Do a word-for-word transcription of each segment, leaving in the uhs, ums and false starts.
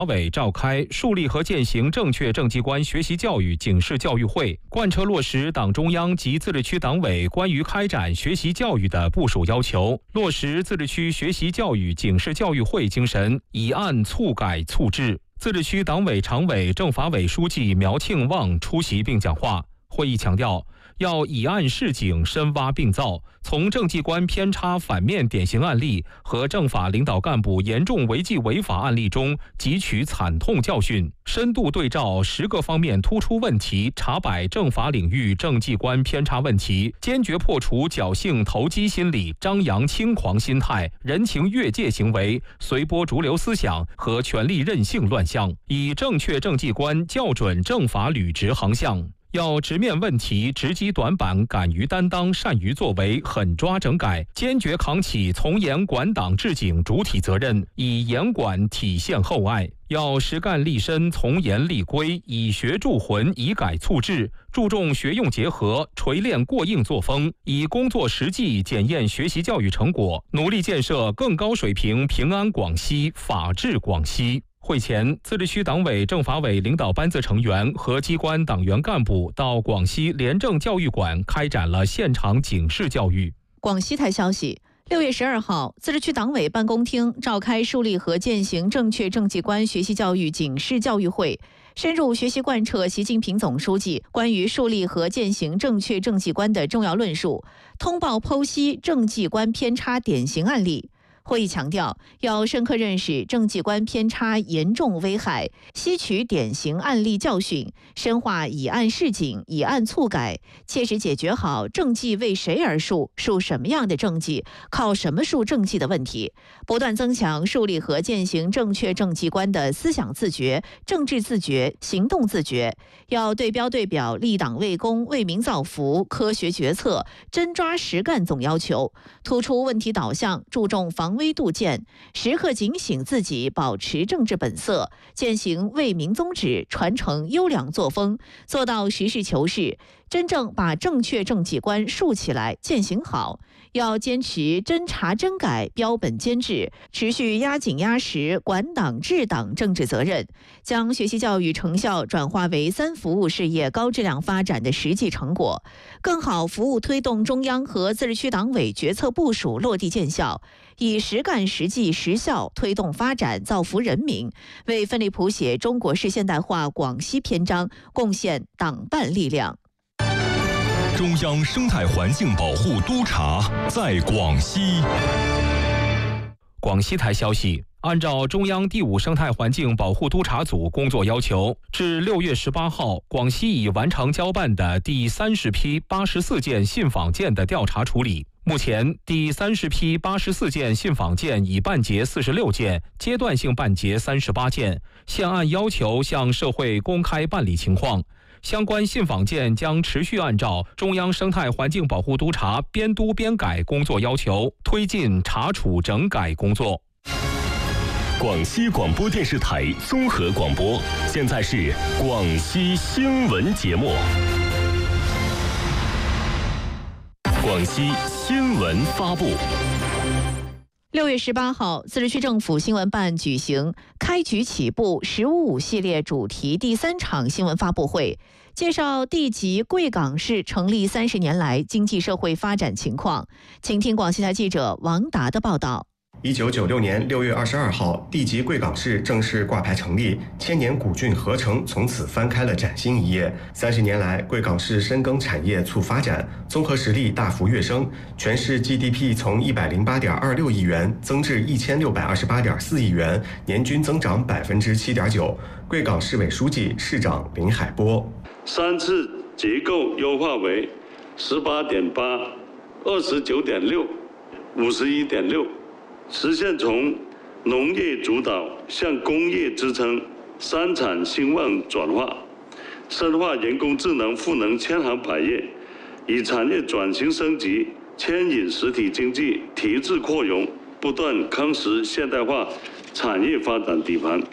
委召开树立和践行正确政绩观学习教育警示教育会，贯彻落实党中央及自治区党委关于开展学习教育的部署要求，落实自治区学习教育警示教育会精神，以案促改促治。自治区党委常委、政法委书记苗庆旺出席并讲话。会议强调，要以案示警，深挖并造，从政绩观偏差反面典型案例和政法领导干部严重违纪违法案例中汲取惨痛教训，深度对照十个方面突出问题，查摆政法领域政绩观偏差问题，坚决破除侥幸投机心理、张扬轻狂心态、人情越界行为、随波逐流思想和权力任性乱象，以正确政绩观校准政法履职航向。要直面问题，直击短板，敢于担当，善于作为，狠抓整改，坚决扛起从严管党治警主体责任，以严管体现厚爱。要实干立身，从严立规，以学助魂，以改促治，注重学用结合，锤炼过硬作风，以工作实际检验学习教育成果，努力建设更高水平平安广西、法治广西。会前，自治区党委政法委领导班子成员和机关党员干部到广西廉政教育馆开展了现场警示教育。 广西台消息，六月十二号，自治区党委办公厅召开树立和践行正确政绩观学习教育警示教育会，深入学习贯彻习近平总书记关于树立和践行正确政绩观的重要论述，通报剖析政绩观偏差典型案例。会议强调，要深刻认识政绩观偏差严重危害，吸取典型案例教训，深化以案示警、以案促改，切实解决好政绩为谁而树、树什么样的政绩、靠什么树政绩的问题，不断增强树立和践行正确政绩观的思想自觉、政治自觉、行动自觉。要对标对表、立党为公、为民造福，科学决策，真抓实干总要求，突出问题导向，注重防微杜渐，时刻警醒自己，保持政治本色，践行为民宗旨，传承优良作风，做到实事求是，真正把正确政绩观树起来、践行好。要坚持真查真改、标本兼治，持续压紧压实管党治党政治责任，将学习教育成效转化为三服务事业高质量发展的实际成果，更好服务推动中央和自治区党委决策部署落地见效，以实干实际实效推动发展，造福人民，为奋力谱写中国式现代化广西篇章贡献党办力量。 中央生态环境保护督察在广西。 广西台消息，按照中央第五生态环境保护督察组工作要求，至六月十八号，广西已完成交办的第三十批八十四件信访件的调查处理。目前，第三十批八十四件信访件已办结四十六件，阶段性办结三十八件，现按要求向社会公开办理情况。相关信访件将持续按照中央生态环境保护督察边督边改工作要求，推进查处整改工作。 广西广播电视台综合广播，现在是广西新闻节目。广西新闻发布。 六月十八号，自治区政府新闻办举行开局起步“十五五”系列主题第三场新闻发布会，介绍地级贵港市成立三十年来经济社会发展情况。请听广西台记者王达的报道。 一九九六年六月二十二号，地级贵港市正式挂牌成立，千年古郡合成从此翻开了崭新一页。三十年来，贵港市深耕产业促发展，综合实力大幅跃升，全市 G D P 从一百零八点二六亿元增至一千六百二十八点四亿元，年均增长百分之七点九。贵港市委书记、市长林海波， 三次结构优化为十八点八、二十九点六、五十一点六。实现从农业主导向工业支撑、三产兴旺转化，深化人工智能赋能千行百业，以产业转型升级牵引实体经济提质扩容，不断夯实现代化产业发展底盘。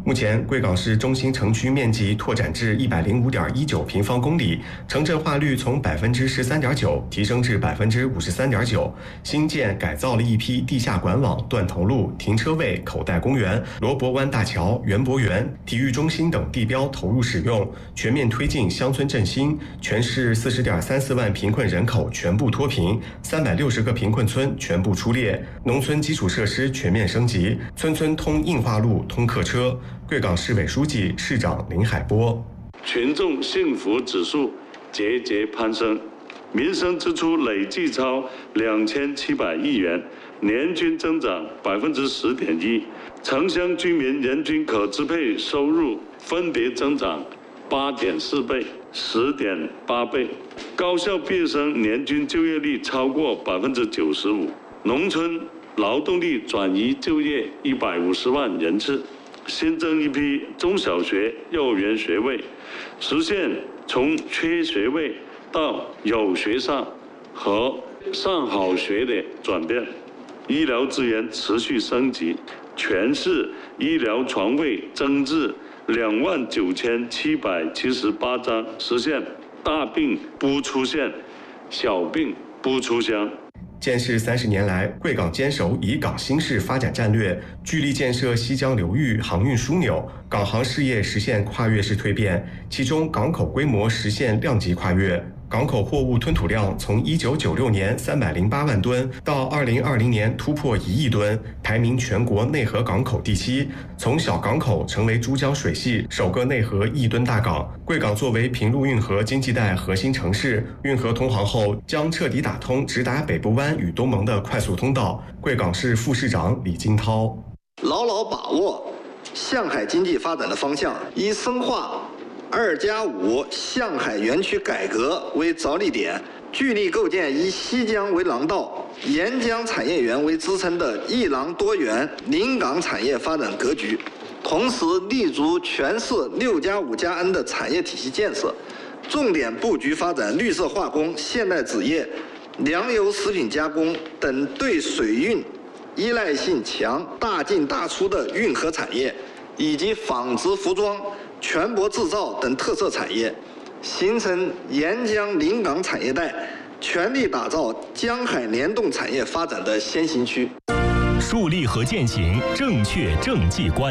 目前，贵港市中心城区面积拓展至一百零五点一九平方公里，城镇化率从百分之十三点九提升至百分之五十三点九。新建改造了一批地下管网、断头路、停车位、口袋公园、罗伯湾大桥、园博园、体育中心等地标投入使用，全面推进乡村振兴。全市四十点三四万贫困人口全部脱贫，三百六十个贫困村全部出列，农村基础设施全面升级，村村通硬化路、通客车。贵港市委书记、市长林海波， 群众幸福指数节节攀升，民生支出累计超两千七百亿元，年均增长百分之十点一，城乡居民人均可支配收入分别增长八点四倍、十点八倍，高校毕业生年均就业率超过百分之九十五，农村劳动力转移就业一百五十万人次。新增一批中小学、幼儿园学位，实现从缺学位到有学上和上好学的转变。医疗资源持续升级，全市医疗床位增至两万九千七百七十八张，实现大病不出现，小病不出乡。 建市三十年来，贵港坚守以港新市发展战略，聚力建设西江流域航运枢纽，港航事业实现跨越式蜕变，其中港口规模实现量级跨越。港口货物吞吐量从一九九六年三百零八万吨到二零二零年突破一亿吨，排名全国内河港口第七，从小港口成为珠江水系首个内河亿吨大港。贵港作为平陆运河经济带核心城市，运河通航后将彻底打通直达北部湾与东盟的快速通道。贵港市副市长李金涛， 牢牢把握向海经济发展的方向，以深化二加五向海园区改革为着力点，聚力构建以西江为廊道、沿江产业园为支撑的一廊多元临港产业发展格局，同时立足全市六加五加 N 的产业体系建设，重点布局发展绿色化工、现代纸业、粮油食品加工等对水运依赖性强、大进大出的运河产业，以及纺织服装、全国制造等特色产业，形成沿江临港产业带，全力打造江海联动产业发展的先行区。 树立和践行正确政绩观。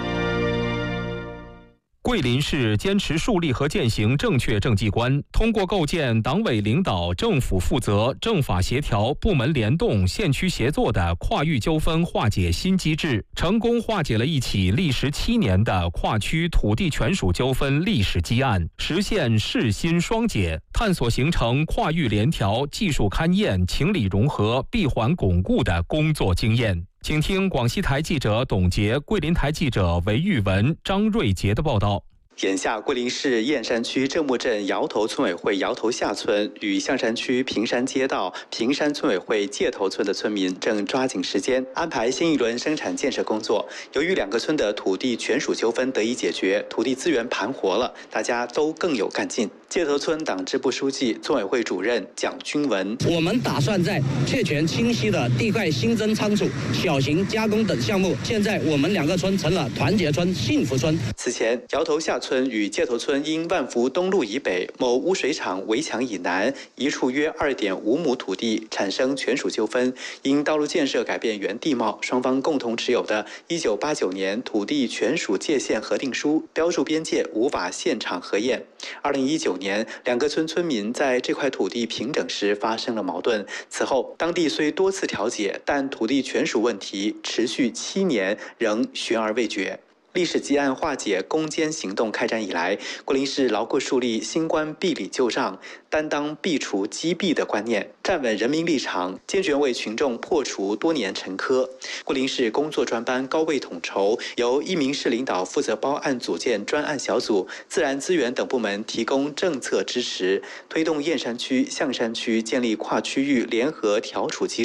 桂林市坚持树立和践行正确政绩观，通过构建党委领导、政府负责、政法协调、部门联动、县区协作的跨域纠纷化解新机制，成功化解了一起历时七年的跨区土地权属纠纷历史积案，实现市新双解，探索形成跨域联调、技术勘验、情理融合、闭环巩固的工作经验。请听广西台记者董洁、桂林台记者韦玉文、张瑞杰的报道。 眼下，桂林市燕山区正木镇摇头村委会摇头下村与象山区平山街道平山村委会界头村的村民正抓紧时间安排新一轮生产建设工作。由于两个村的土地权属纠纷得以解决，土地资源盘活了，大家都更有干劲。界头村党支部书记、村委会主任蒋军文： 我们打算在确权清晰的地块新增仓储、小型加工等项目，现在我们两个村成了团结村、幸福村。 此前，摇头下村与界头村因万福东路以北某污水厂围墙以南一处约 二点五亩土地产生权属纠纷，因道路建设改变原地貌，双方共同持有的一九八九年土地权属界限核定书标注边界无法现场核验。二零一九年，两个村村民在这块土地平整时发生了矛盾，此后当地虽多次调解，但土地权属问题持续七年仍悬而未决。历史积案化解攻坚行动开展以来，桂林市牢固树立新官避里旧账、担当避除积弊的观念，站稳人民立场，坚决为群众破除多年陈疴。桂林市工作专班高位统筹，由一名市领导负责包案组建专案小组，自然资源等部门提供政策支持，推动燕山区、象山区建立跨区域联合调处机制。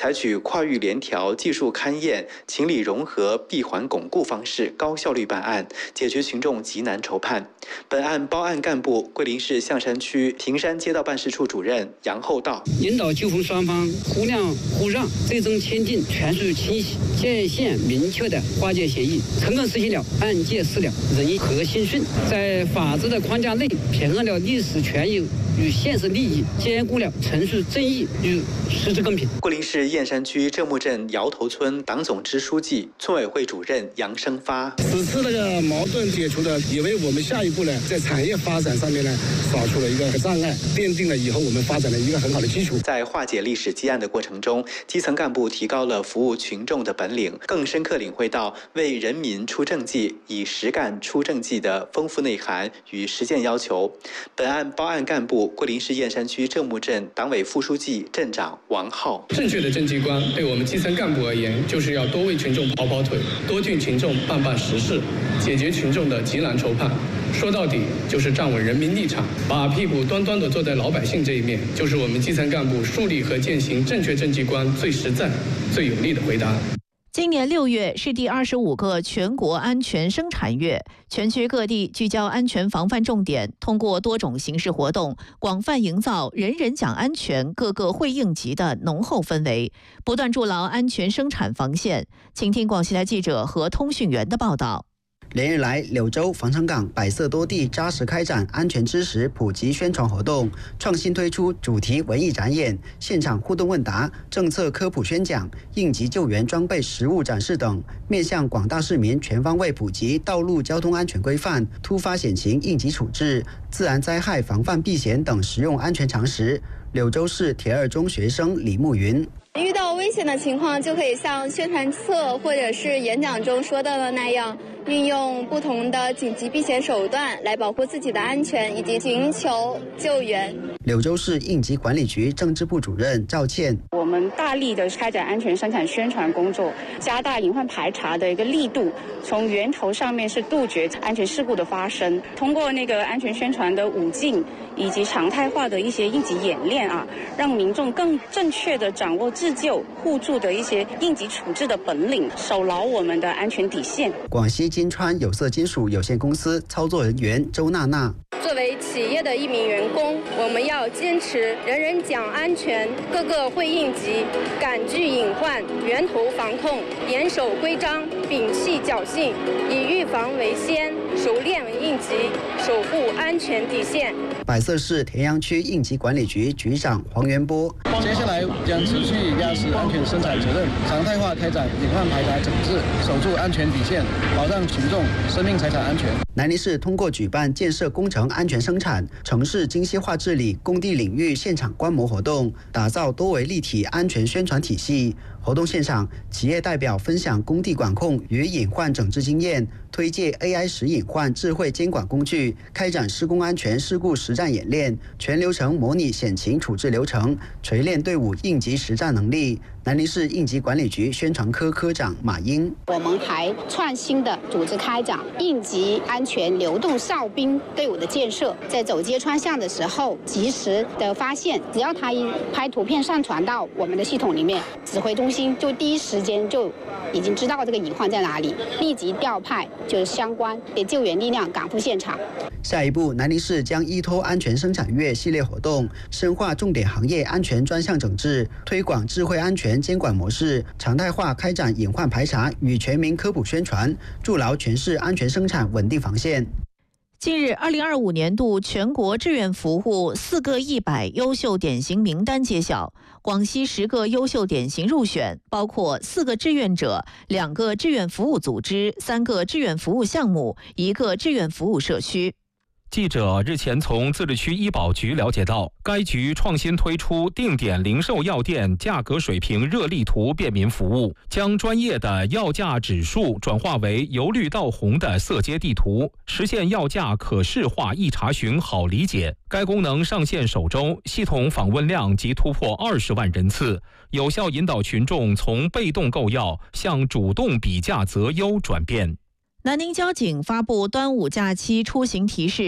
采取跨域联调、技术勘验、情理融合、闭环巩固方式，高效率办案，解决群众急难愁盼。本案包案干部桂林市象山区平山街道办事处主任杨厚道， 引导纠纷双方互谅互让，最终签订权属清晰、界限明确的化解协议，成功实现了案件事了，人和心顺，在法治的框架内平衡了历史权益与现实利益，兼顾了程序正义与实质公平。 桂林市燕山区正木镇摇头村党总支书记、村委会主任杨生发， 此次那个矛盾解除的，也为我们下一步呢，在产业发展上面呢，扫除了一个障碍，奠定了以后我们发展的一个很好的基础。 在化解历史积案的过程中，基层干部提高了服务群众的本领，更深刻领会到为人民出政绩、以实干出政绩的丰富内涵与实践要求。本案包案干部桂林市燕山区正木镇党委副书记、镇长王浩， 正确的政绩观对我们基层干部而言，就是要多为群众跑跑腿，多替群众办办实事，解决群众的急难愁盼。说到底，就是站稳人民立场，把屁股端端地坐在老百姓这一面，就是我们基层干部树立和践行正确政绩观最实在、最有力的回答。 今年六月是第二十五个全国安全生产月，全区各地聚焦安全防范重点，通过多种形式活动，广泛营造人人讲安全、个个会应急的浓厚氛围，不断筑牢安全生产防线。请听广西台记者和通讯员的报道。 连日来，柳州、防城港百色多地扎实开展安全知识普及宣传活动，创新推出主题文艺展演、现场互动问答、政策科普宣讲、应急救援装备实物展示等，面向广大市民全方位普及道路交通安全规范、突发险情应急处置、自然灾害防范避险等实用安全常识。柳州市铁二中学生李慕云。 遇到危险的情况，就可以像宣传册或者是演讲中说到的那样，运用不同的紧急避险手段来保护自己的安全以及寻求救援。 柳州市应急管理局政治部主任赵倩， 我们大力的开展安全生产宣传工作，加大隐患排查的一个力度，从源头上面是杜绝安全事故的发生。通过那个安全宣传的五进以及常态化的一些应急演练啊，让民众更正确的掌握自救互助的一些应急处置的本领，守牢我们的安全底线。 广西金川有色金属有限公司操作人员周娜娜， 作为企业的一名员工，我们要坚持人人讲安全，个个会应急，感惧隐患，源头防控，严守规章，摒弃侥幸，以预防为先，熟练应急，守护安全底线。 百色市田阳区应急管理局局长黄元波， 接下来将持续压实安全生产责任，常态化开展隐患排查整治，守住安全底线，保障群众生命财产安全。 南宁市通过举办建设工程安全生产、城市精细化治理工地领域现场观摩活动，打造多维立体安全宣传体系。活动现场，企业代表分享工地管控与隐患整治经验，推介 A I 实隐患智慧监管工具，开展施工安全事故实战演练，全流程模拟险情处置流程，锤炼队伍应急实战能力。南宁市应急管理局宣传科科长马英， 我们还创新的组织开展应急安全流动哨兵队伍的建设，在走街串巷的时候及时的发现，只要他一拍图片上传到我们的系统里面，指挥中心就第一时间就已经知道这个隐患在哪里，立即调派就是相关的救援力量赶赴现场。 下一步，南宁市将依托安全生产月系列活动，深化重点行业安全专项整治，推广智慧安全监管模式，常态化开展隐患排查与全民科普宣传，筑牢全市安全生产稳定防线。 近日，二零二五年度全国志愿服务四个一百优秀典型名单揭晓，广西十个优秀典型入选，包括四个志愿者、两个志愿服务组织、三个志愿服务项目、一个志愿服务社区。 记者日前从自治区医保局了解到，该局创新推出定点零售药店价格水平热力图便民服务，将专业的药价指数转化为由绿到红的色阶地图，实现药价可视化、易查询、好理解。该功能上线首周，系统访问量即突破二十万人次，有效引导群众从被动购药向主动比价择优转变。 南宁交警发布端午假期出行提示，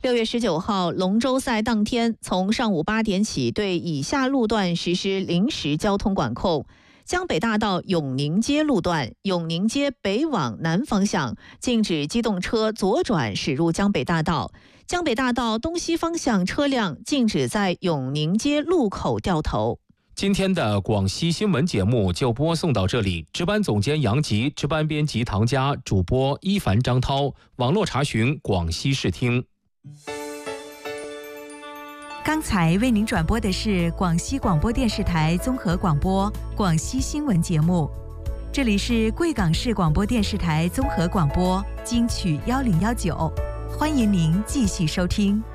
六月十九号，龙舟赛当天，从上午八点起，对以下路段实施临时交通管控：江北大道永宁街路段，永宁街北往南方向禁止机动车左转驶入江北大道；江北大道东西方向车辆禁止在永宁街路口掉头。 今天的广西新闻节目就播送到这里，值班总监杨吉，值班编辑唐佳，主播一凡、张涛，网络查询广西视听。 刚才为您转播的是广西广播电视台综合广播广西新闻节目，这里是贵港市广播电视台综合广播金曲幺零幺九，欢迎您继续收听。